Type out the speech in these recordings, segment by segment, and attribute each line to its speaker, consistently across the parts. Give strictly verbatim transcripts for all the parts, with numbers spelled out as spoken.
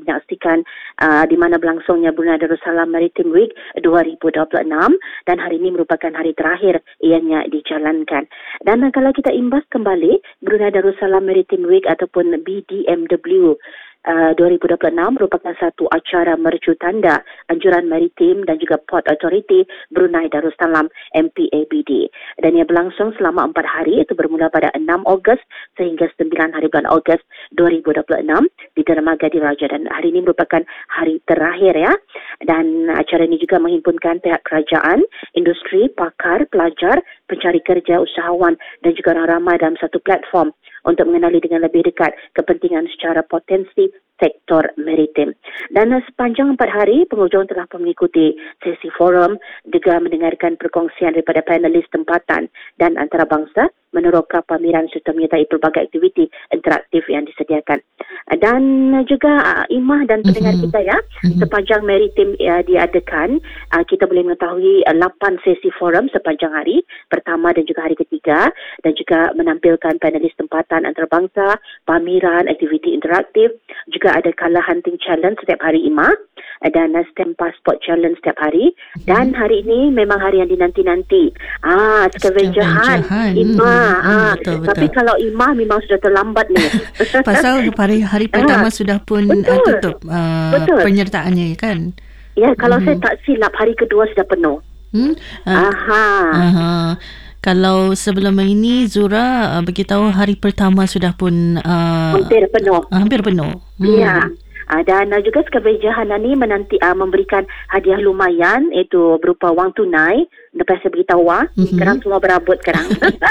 Speaker 1: menyaksikan uh, di mana berlangsungnya Brunei Darussalam Maritime Week dua ribu dua puluh enam, dan hari ini merupakan hari terakhir ianya dijalankan. Dan uh, kalau kita imbas kembali, Brunei Darussalam Maritime Week ataupun B D M W Uh, dua ribu dua puluh enam merupakan satu acara mercu tanda Anjuran Maritim dan juga Port Authority Brunei Darussalam M P A B D, dan ia berlangsung selama empat hari, itu bermula pada enam Ogos sehingga sembilan hari bulan Ogos dua ribu dua puluh enam di Dermaga Diraja, dan hari ini merupakan hari terakhir ya. Dan acara ini juga menghimpunkan pihak kerajaan, industri, pakar, pelajar, pencari kerja, usahawan dan juga orang ramai dalam satu platform untuk mengenali dengan lebih dekat kepentingan secara potensi sektor maritim. Dan sepanjang empat hari, pengunjung telah mengikuti sesi forum, juga mendengarkan perkongsian daripada panelis tempatan dan antarabangsa, meneroka pameran serta menyertai pelbagai aktiviti interaktif yang disediakan. Dan juga uh, Imah dan pendengar mm-hmm. kita ya, mm-hmm. sepanjang maritim uh, diadakan, uh, kita boleh mengetahui uh, lapan sesi forum sepanjang hari pertama dan juga hari ketiga, dan juga menampilkan panelis tempatan antarabangsa, pameran, aktiviti interaktif, juga ada Colour Hunting Challenge setiap hari Imah, dan Stamp Passport Challenge setiap hari, mm-hmm. dan hari ini memang hari yang dinanti-nanti. Ah, scavenger hunt Imah.
Speaker 2: Hmm,
Speaker 1: ah,
Speaker 2: betul, betul.
Speaker 1: Tapi kalau Imah memang sudah terlambat ni.
Speaker 2: Pasal hari hari pertama sudah pun uh, tutup uh, penyertaannya kan.
Speaker 1: Ya, kalau
Speaker 2: hmm.
Speaker 1: saya tak silap hari kedua sudah penuh.
Speaker 2: Hmm? Uh,
Speaker 1: Aha.
Speaker 2: Aha. Kalau sebelum ini Zura uh, beritahu hari pertama sudah pun uh,
Speaker 1: hampir penuh.
Speaker 2: Hampir penuh.
Speaker 1: Hmm. Ya. Uh, dan uh, juga scavenger hunt ni menanti uh, memberikan hadiah lumayan, iaitu berupa wang tunai. Lepas saya beritahu ah, mm-hmm. Kerang semua berabut sekarang.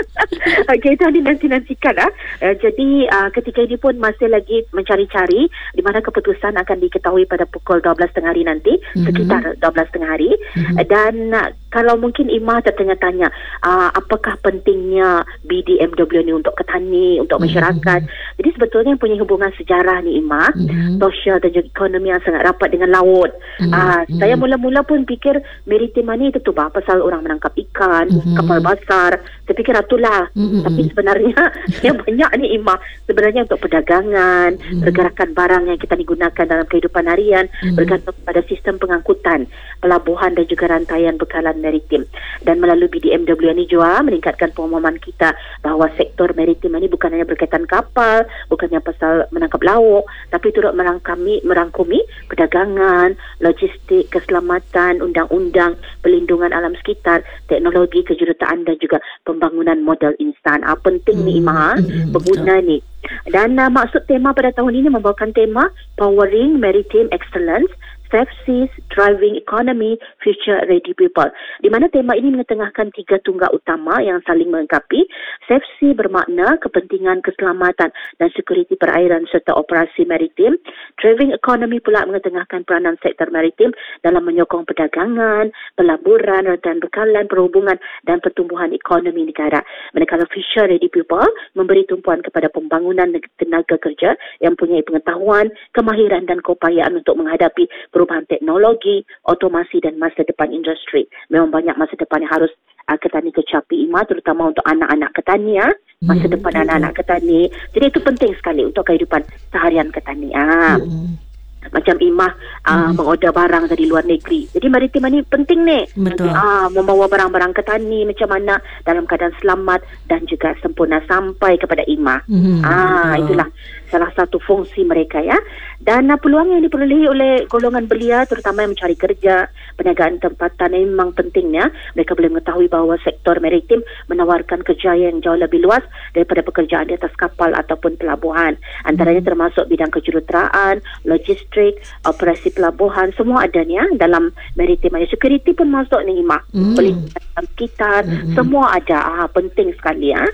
Speaker 1: Okey, itu dinanti-nantikan ah. Uh, jadi uh, ketika ini pun masih lagi mencari-cari di mana keputusan akan diketahui pada pukul dua belas tiga puluh hari nanti, mm-hmm. sekitar dua belas tiga puluh hari. Mm-hmm. Uh, dan uh, kalau mungkin Imah tertanya-tanya, uh, apakah pentingnya B D M W ni untuk petani, untuk masyarakat. Mm-hmm. Jadi sebetulnya punya hubungan sejarah ni Imah, mm-hmm. sosial dan juga ekonomi yang sangat rapat dengan laut. Mm-hmm. Uh, saya mula-mula pun fikir maritim ni itu tu bah, pasal orang menangkap ikan, mm-hmm. kapal besar. Saya fikir itulah. Mm-hmm. Tapi sebenarnya yang banyak ni Imah sebenarnya untuk perdagangan, mm-hmm. pergerakan barang yang kita digunakan dalam kehidupan harian, mm-hmm. bergantung pada sistem pengangkutan, pelabuhan dan juga rantaian bekalan maritim. Dan melalui B D M W ni juga meningkatkan pemahaman kita bahawa sektor maritim ini bukan hanya berkaitan kapal, bukannya pasal menangkap lauk, tapi turut merangkumi, merangkumi perdagangan, logistik, keselamatan, undang-undang, pelindungan alam sekitar, teknologi, kejuruteraan dan juga pembangunan modal instan. Ah, penting hmm. ni Imah, hmm. pengguna ni. Dan uh, maksud tema pada tahun ini membawakan tema Powering Maritime Excellence, Safe Seas, Driving Economy, Future Ready People. Di mana tema ini mengetengahkan tiga tunggak utama yang saling melengkapi. Safe Sea bermakna kepentingan keselamatan dan sekuriti perairan serta operasi maritim. Driving Economy pula mengetengahkan peranan sektor maritim dalam menyokong perdagangan, pelaburan, rantaian bekalan, perhubungan dan pertumbuhan ekonomi negara. Manakala Future Ready People memberi tumpuan kepada pembangunan tenaga kerja yang mempunyai pengetahuan, kemahiran dan keupayaan untuk menghadapi perubahan teknologi, otomasi dan masa depan industri. Memang banyak masa depan yang harus uh, ketani kecapi Imah, terutama untuk anak-anak ketani ya. Masa hmm, depan hmm. anak-anak ketani. Jadi itu penting sekali untuk kehidupan seharian ketani. Ah. Hmm. Macam Imah uh, hmm. mengorder barang dari luar negeri. Jadi maritim ni penting ni.
Speaker 2: Betul.
Speaker 1: Uh, membawa barang-barang ketani macam mana dalam keadaan selamat dan juga sempurna sampai kepada Imah. Hmm. Ah, itulah salah satu fungsi mereka ya. Dan uh, peluang yang diperolehi oleh golongan belia terutama yang mencari kerja, perniagaan tempatan ini memang pentingnya. Mereka boleh mengetahui bahawa sektor maritim menawarkan kejayaan yang jauh lebih luas daripada pekerjaan di atas kapal ataupun pelabuhan. Antaranya termasuk bidang kejuruteraan, logistik, operasi pelabuhan, semua ada ni ya dalam maritim. Security pun masuk ni Imah. Mm. Pelindungan sekitar, mm. semua ada. Ah, penting sekali ya.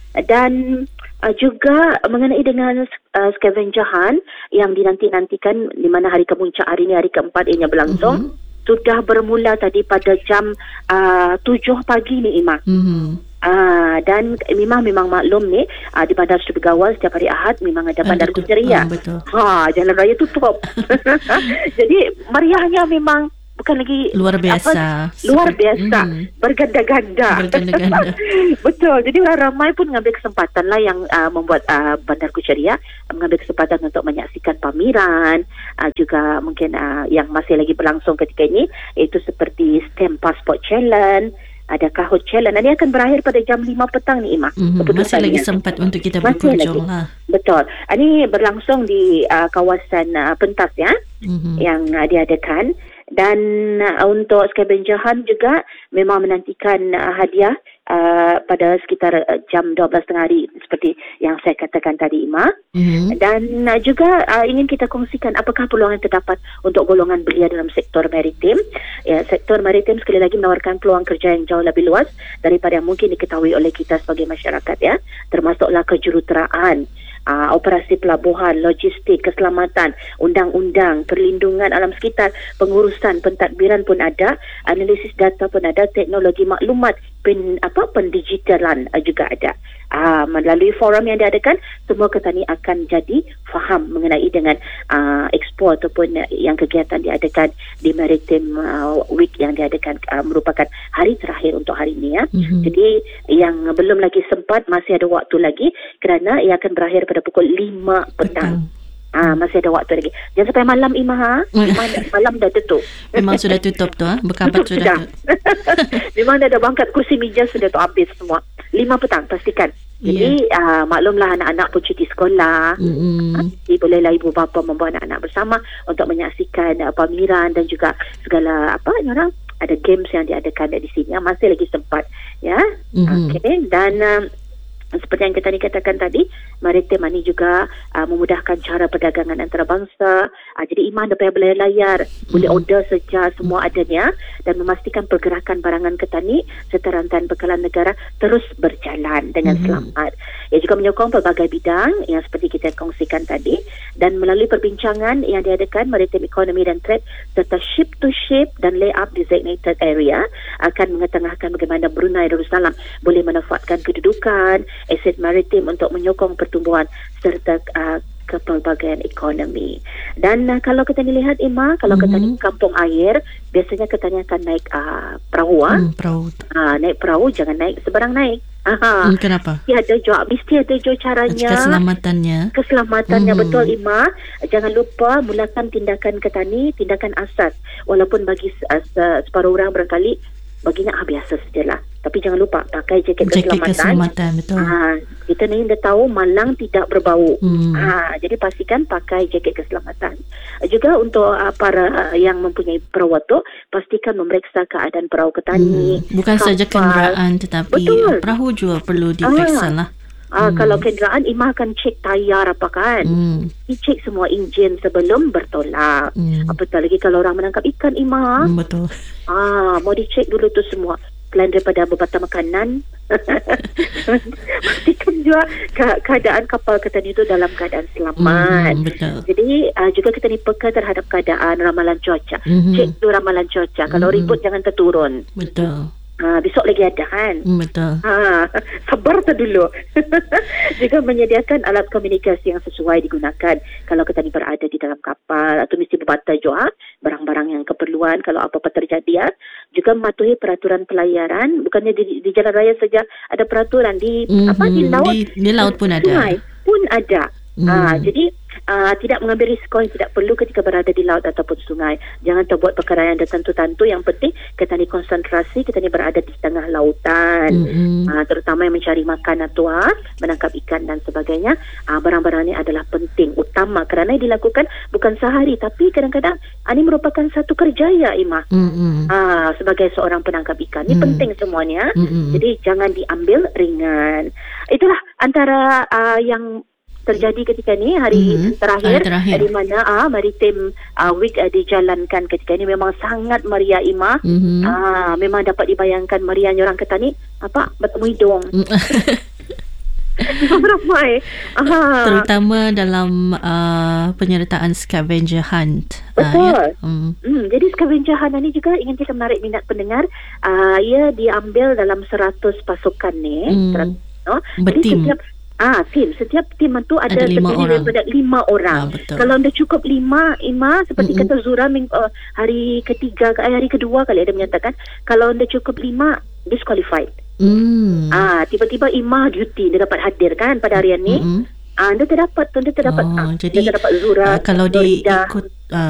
Speaker 1: Dan uh, juga mengenai dengan uh, scavenger hunt yang dinanti-nantikan, di mana hari kemuncak hari ini, hari keempat ianya berlangsung. Mm-hmm. Sudah bermula tadi pada jam uh, tujuh pagi ni Imah. Mm-hmm. Uh, dan memang memang maklum ni uh, di Bandar Seri Begawan setiap hari Ahad memang ada bandar kuceria.
Speaker 2: Uh, betul.
Speaker 1: Ha, jalan raya tutup. Jadi meriahnya memang bukan lagi
Speaker 2: luar biasa.
Speaker 1: Apa, luar biasa. Hmm. Berganda-ganda.
Speaker 2: Berganda-ganda.
Speaker 1: Betul. Jadi orang ramai pun mengambil kesempatan lah yang uh, membuat uh, Bandarku Ceria mengambil kesempatan untuk menyaksikan pameran, uh, juga mungkin uh, yang masih lagi berlangsung ketika ini, iaitu seperti Stamp Passport Challenge, ada Kahoot Challenge. Dan ia akan berakhir pada jam lima petang ni, Ima.
Speaker 2: Mm-hmm. Masih lagi sempat untuk kita berkunjung lah.
Speaker 1: Betul. Ini berlangsung di uh, kawasan uh, Pentas ya, mm-hmm. yang uh, diadakan. Dan uh, untuk scavenger hunt juga memang menantikan uh, hadiah uh, pada sekitar uh, jam dua belas tengah hari seperti yang saya katakan tadi, Ima. Mm-hmm. Dan uh, juga uh, ingin kita kongsikan apakah peluang yang terdapat untuk golongan belia dalam sektor maritim. Ya, sektor maritim sekali lagi menawarkan peluang kerja yang jauh lebih luas daripada yang mungkin diketahui oleh kita sebagai masyarakat ya, termasuklah kejuruteraan, Uh, operasi pelabuhan, logistik, keselamatan, undang-undang, perlindungan alam sekitar, pengurusan, pentadbiran pun ada, analisis data pun ada, teknologi maklumat, pen, apa pendigitalan uh, juga ada. Uh, melalui forum yang diadakan, semua petani akan jadi faham mengenai dengan uh, ekspor ataupun uh, yang kegiatan diadakan di Maritime uh, Week yang diadakan uh, merupakan hari terakhir untuk hari ini ya. Mm-hmm. Jadi yang belum lagi sempat, masih ada waktu lagi kerana ia akan berakhir pada pukul lima petang. Ah, masih ada waktu lagi. Jangan sampai malam, Ima. Ha? Malam dah tutup.
Speaker 2: Memang sudah tutup tu. Ha? Berkabat
Speaker 1: tutup
Speaker 2: sudah.
Speaker 1: Memang dah ada bangkat kursi meja sudah tu habis semua. Lima petang pastikan. Jadi yeah. uh, maklumlah anak-anak pun cuti sekolah. Mm-hmm. Jadi bolehlah ibu bapa membawa anak-anak bersama untuk menyaksikan uh, pameran dan juga segala apa orang ada games yang diadakan di sini. Masih lagi sempat ya. Mm-hmm. Okey, dan uh, seperti yang kita katakan tadi, maritim ini juga uh, memudahkan cara perdagangan antarabangsa. Uh, jadi Iman dapat berlayar, mm-hmm. boleh order saja, semua mm-hmm. adanya, dan memastikan pergerakan barangan ketani serta rantain bekalan negara terus berjalan dengan mm-hmm. selamat. Ia juga menyokong pelbagai bidang yang seperti kita kongsikan tadi, dan melalui perbincangan yang diadakan, Maritime Economy dan Trade serta Ship to Ship dan Layout Designated Area akan mengetengahkan bagaimana Brunei Darussalam boleh memanfaatkan kedudukan aset maritim untuk menyokong pertumbuhan serta uh, kepelbagaian ekonomi. Dan uh, kalau kita lihat, Ima, kalau mm-hmm. kita di kampung air, biasanya kita akan naik uh, perahu. Mm,
Speaker 2: perahu.
Speaker 1: Uh, naik perahu, jangan naik sebarang naik. Aha.
Speaker 2: Mm, kenapa?
Speaker 1: Mesti ada jo, mesti ada jo caranya.
Speaker 2: Keselamatannya.
Speaker 1: Keselamatannya, mm. betul, Ima. Jangan lupa mulakan tindakan ketani, tindakan asas. Walaupun bagi uh, separuh orang barangkali baginya ah, biasa sajalah. Tapi jangan lupa pakai jaket,
Speaker 2: jaket
Speaker 1: keselamatan.
Speaker 2: keselamatan, betul.
Speaker 1: Ha, kita ni dah tahu malang tidak berbau.
Speaker 2: Hmm.
Speaker 1: Ha, jadi pastikan pakai jaket keselamatan. Juga untuk uh, para uh, yang mempunyai perahu tu, pastikan memeriksa keadaan perahu ketani.
Speaker 2: Hmm. Bukan saja kenderaan tetapi betul. Perahu juga perlu diperiksa lah.
Speaker 1: Ah,
Speaker 2: hmm.
Speaker 1: Kalau kenderaan, Ima akan cek tayar apa kan. Hmm. Cek semua enjin sebelum bertolak. Hmm. Apatah lagi kalau orang menangkap ikan, Ima.
Speaker 2: Hmm, betul.
Speaker 1: Ah, mau dicek dulu tu semua. Selain daripada berbata makanan, pastikan juga ke- keadaan kapal ketani itu dalam keadaan selamat.
Speaker 2: Hmm, betul.
Speaker 1: Jadi uh, juga kita ni peka terhadap keadaan ramalan cuaca.
Speaker 2: Hmm.
Speaker 1: Cek dulu ramalan cuaca. Kalau hmm. ribut jangan terturun.
Speaker 2: Betul.
Speaker 1: Ha, besok lagi ada kan?
Speaker 2: Betul.
Speaker 1: Ha, sabar tu dulu. Juga menyediakan alat komunikasi yang sesuai digunakan kalau kita ni berada di dalam kapal, atau mesti berbata juga barang-barang yang keperluan kalau apa-apa terjadi ya. Juga mematuhi peraturan pelayaran, bukannya di, di jalan raya saja ada peraturan, di mm-hmm. apa di laut
Speaker 2: di, di laut pun ada.
Speaker 1: Sungai pun ada.
Speaker 2: Mm.
Speaker 1: Ha, jadi uh, tidak mengambil risiko yang tidak perlu ketika berada di laut ataupun sungai. Jangan terbuat perkara yang tertentu-tentu. Yang penting kita ni konsentrasi, kita ni berada di tengah lautan. Mm-hmm. Uh, terutama yang mencari makan atau uh, menangkap ikan dan sebagainya. Uh, barang-barang ini adalah penting, utama kerana dilakukan bukan sehari, tapi kadang-kadang uh, ini merupakan satu kerja ya, Ima. Mm-hmm. Uh, sebagai seorang penangkap ikan. Ini mm-hmm. penting semuanya. Mm-hmm. Jadi jangan diambil ringan. Itulah antara uh, yang terjadi ketika ni hari mm-hmm. terakhir, terakhir di mana ah Maritime uh, Week uh, dijalankan ketika ini. Memang sangat meriah, Ima. Mm-hmm. Ah, memang dapat dibayangkan meriahnya orang ketani apa bertemu hidung. Ramai. Aha.
Speaker 2: Terutama dalam uh, penyertaan scavenger hunt.
Speaker 1: Betul.
Speaker 2: Uh, ya? mm.
Speaker 1: Hmm, jadi scavenger hunt ni juga ingin kita menarik minat pendengar. Uh, ia diambil dalam seratus pasukan ni. Mm. seratus, no? Jadi setiap Ah, tim. Setiap tim itu ada,
Speaker 2: Ada lima
Speaker 1: terdiri
Speaker 2: orang.
Speaker 1: daripada lima orang.
Speaker 2: Ah, betul.
Speaker 1: Kalau anda cukup lima, Ima, seperti
Speaker 2: Mm-mm.
Speaker 1: kata Zura ming, uh, hari ketiga, eh, hari kedua kali ada menyatakan, kalau anda cukup lima, disqualified.
Speaker 2: Hmm.
Speaker 1: Ah, tiba-tiba Ima duty, dia dapat hadir kan pada harian ni.
Speaker 2: Mm-mm.
Speaker 1: Ah, anda terdapat, anda terdapat.
Speaker 2: Oh,
Speaker 1: ah,
Speaker 2: jadi
Speaker 1: anda terdapat Zura,
Speaker 2: uh, kalau
Speaker 1: Florida.
Speaker 2: diikut uh,